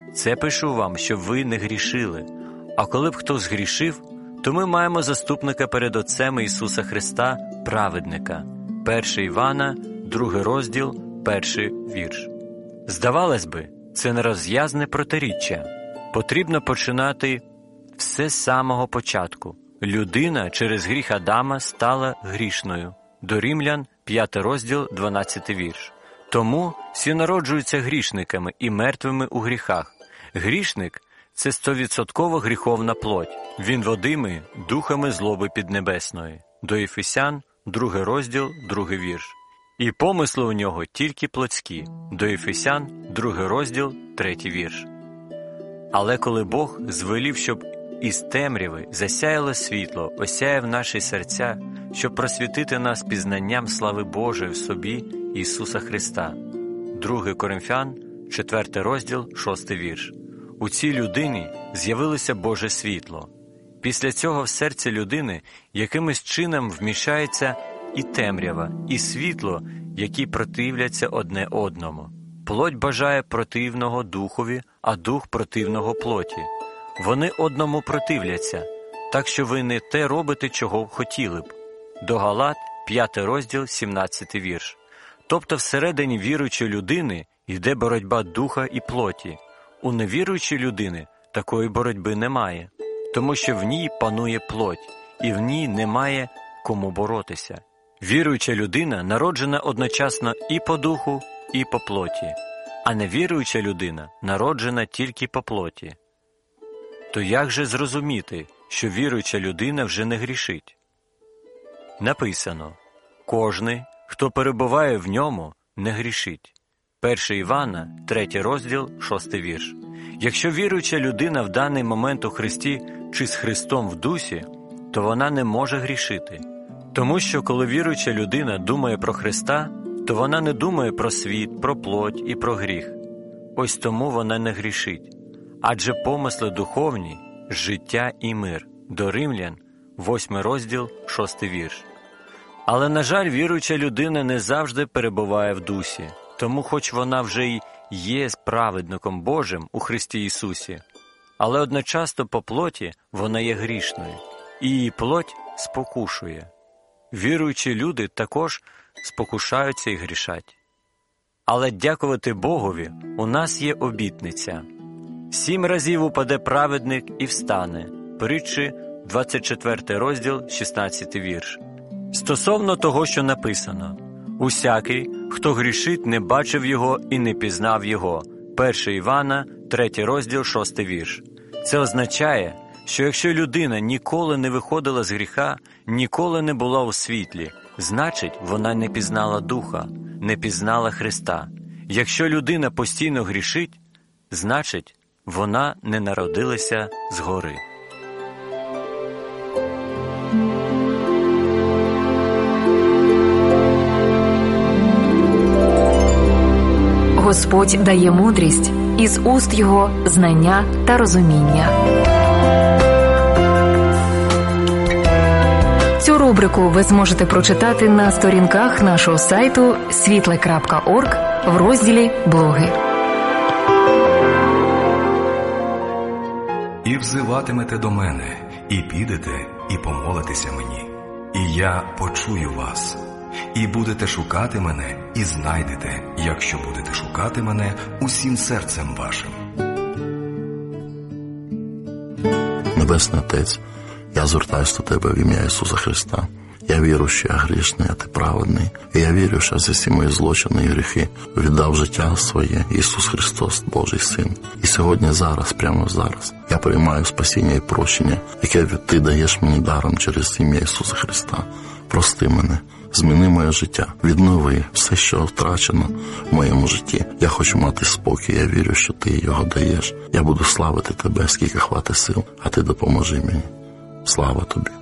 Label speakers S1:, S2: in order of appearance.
S1: Це пишу вам, щоб ви не грішили. А коли б хто згрішив, то ми маємо заступника перед Отцем Ісуса Христа, праведника. 1 Івана, 2 розділ, 1 вірш. Здавалось би, це нероз'язне протиріччя. Потрібно починати все з самого початку. Людина через гріх Адама стала грішною. До Римлян, 5 розділ, 12 вірш. Тому всі народжуються грішниками і мертвими у гріхах. Грішник – це 100% гріховна плоть. Він водимий духами злоби піднебесної. До Ефесян, 2 розділ, 2 вірш. І помисли у нього тільки плотські. До Ефесян, 2 розділ, 3 вірш. Але коли Бог звелів, щоб із темряви засяяло світло, осяяв наші серця, щоб просвітити нас пізнанням слави Божої в собі Ісуса Христа. 2 Коринфян, 4 розділ, 6 вірш. У цій людині з'явилося Боже світло. Після цього в серці людини якимось чином вмішається і темрява, і світло, які противляться одне одному. Плоть бажає противного духові, а дух противного плоті. Вони одному противляться, так що ви не те робите, чого хотіли б. До Галат, 5 розділ, 17 вірш. Тобто всередині віруючої людини йде боротьба духа і плоті. У невіруючої людини такої боротьби немає, тому що в ній панує плоть, і в ній немає кому боротися. Віруюча людина народжена одночасно і по духу, і по плоті, а невіруюча людина народжена тільки по плоті. То як же зрозуміти, що віруюча людина вже не грішить? Написано: «Кожний, хто перебуває в ньому, не грішить». 1 Івана, 3 розділ, 6 вірш. Якщо віруюча людина в даний момент у Христі чи з Христом в дусі, то вона не може грішити. Тому що коли віруюча людина думає про Христа, то вона не думає про світ, про плоть і про гріх. Ось тому вона не грішить. Адже помисли духовні – життя і мир. До Римлян, 8 розділ, 6 вірш. Але, на жаль, віруюча людина не завжди перебуває в дусі. Тому хоч вона вже й є праведником Божим у Христі Ісусі, але одночасно по плоті вона є грішною, і її плоть спокушує. Віруючі люди також спокушаються і грішать. Але дякувати Богові, у нас є обітниця. 7 разів упаде праведник і встане. Притчі, 24 розділ, 16 вірш. Стосовно того, що написано: «Усякий, хто грішить, не бачив його і не пізнав його». 1 Івана, 3 розділ, 6 вірш. Це означає, що якщо людина ніколи не виходила з гріха, ніколи не була у світлі, значить, вона не пізнала Духа, не пізнала Христа. Якщо людина постійно грішить, значить, вона не народилася згори.
S2: Господь дає мудрість, із уст Його знання та розуміння. Цю рубрику ви зможете прочитати на сторінках нашого сайту світле.орг в розділі «Блоги».
S3: «І взиватимете до мене, і підете, і помолитеся мені, і я почую вас. І будете шукати мене, і знайдете, якщо будете шукати мене усім серцем вашим».
S4: Небесний Отець, я звертаюся до Тебе в ім'я Ісуса Христа. Я вірю, що я грішний, а Ти праведний. І я вірю, що за всі мої злочини і гріхи віддав життя своє Ісус Христос, Божий Син. І сьогодні, зараз, прямо зараз, я приймаю спасіння і прощення, яке Ти даєш мені даром через ім'я Ісуса Христа. Прости мене, зміни моє життя, віднови все, що втрачено в моєму житті. Я хочу мати спокій, я вірю, що Ти його даєш. Я буду славити Тебе, скільки хватить сил, а Ти допоможи мені. Слава Тобі.